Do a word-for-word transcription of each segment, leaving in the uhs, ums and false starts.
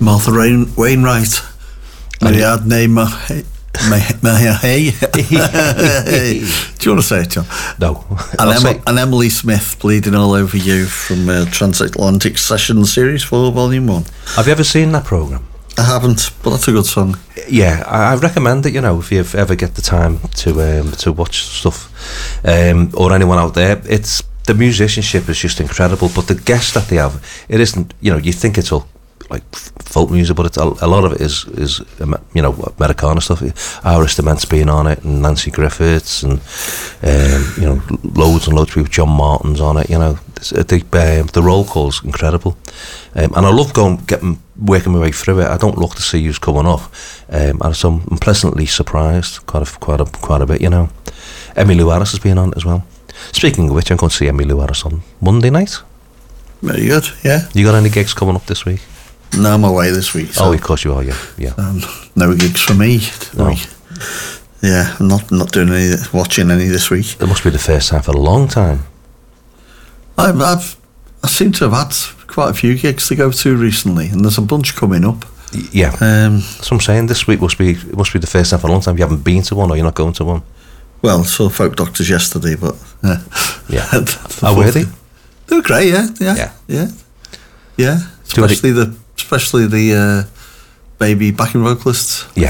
Martha Rain- Wainwright. Mariad Neymar. Hey. Do you want to say it, John? No. And, Em- and Emily Smith, Bleeding All Over You, from uh, Transatlantic Sessions Series four, Volume one. Have you ever seen that programme? I haven't, but that's a good song. Yeah, I, I recommend it, you know, if you ever get the time to um, to watch stuff, um, or anyone out there. It's the musicianship is just incredible, but the guests that they have, it isn't, you know, you think it's all like folk music, but it's a, a lot of it is is you know, Americana stuff. Iris DeMent's been on it, and Nancy Griffiths, and um, you know, loads and loads of people. John Martin's on it. You know, the um, the roll call's incredible, um, and I love going getting working my way through it. I don't look to see who's coming off, um, and so I'm pleasantly surprised quite a quite a quite a bit. You know, Emmylou Harris has been on it as well. Speaking of which, I'm going to see Emmylou Harris on Monday night. Very good. Yeah. You got any gigs coming up this week? No, I'm away this week. So oh, of course you are. Yeah, yeah. Um, no gigs for me. No. Week. Yeah, I'm not not doing any, watching any this week. It must be the first time for a long time. I've, I've I seem to have had quite a few gigs to go to recently, and there's a bunch coming up. Y- yeah, um, that's what I'm saying. This week must be it must be the first time for a long time. You haven't been to one, or you're not going to one. Well, saw Folk Doctors yesterday, but uh, yeah. How were they? They were great. Yeah, yeah, yeah, yeah. yeah. Especially the especially the uh, baby backing vocalists. Yeah.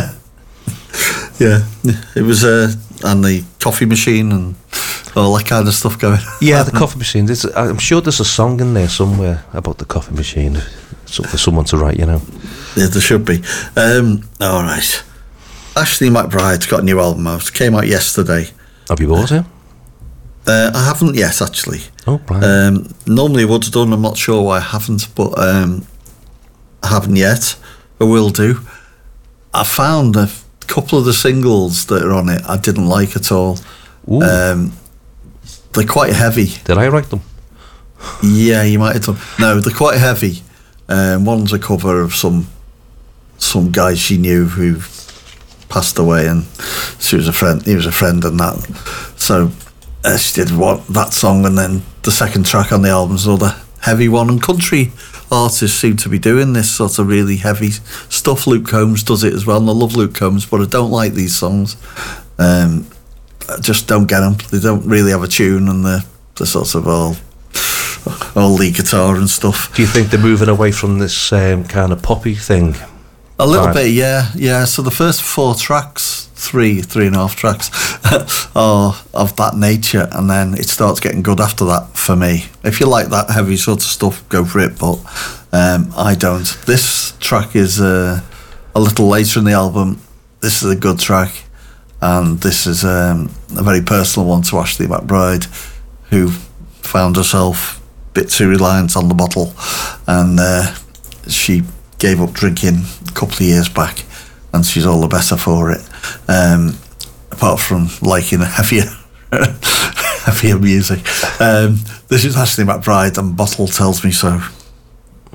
Yeah, it was uh, and the coffee machine and all that kind of stuff going. Yeah, the coffee machine. There's, I'm sure there's a song in there somewhere about the coffee machine, so for someone to write, you know. Yeah, there should be. Um, all right, Ashley McBride's got a new album out. Came out yesterday. Have you bought it? Uh, I haven't yet, actually. Oh, right. Um, normally I would have done. I'm not sure why I haven't, but um, I haven't yet. I will do. I found a couple of the singles that are on it I didn't like at all. Um, they're quite heavy. Did I write them? Yeah, you might have done. No, they're quite heavy. Um, one's a cover of some some guy she knew who passed away, and she was a friend. He was a friend, and that. So uh, she did what that song, and then the second track on the album's another heavy one. And country artists seem to be doing this sort of really heavy stuff. Luke Combs does it as well, and I love Luke Combs, but I don't like these songs. Um, I just don't get them. They don't really have a tune, and they're, they're sort of all all lead guitar and stuff. Do you think they're moving away from this um, kind of poppy thing? A little right. bit, yeah, yeah. So the first four tracks, three, three and a half tracks, are of that nature, and then it starts getting good after that for me. If you like that heavy sort of stuff, go for it, but um, I don't. This track is uh, a little later in the album. This is a good track, and this is um, a very personal one to Ashley McBride, who found herself a bit too reliant on the bottle, and uh, she gave up drinking a couple of years back, and she's all the better for it. Um, apart from liking heavier, heavier music. Um, this is Ashley McBride, and Bottle Tells Me So.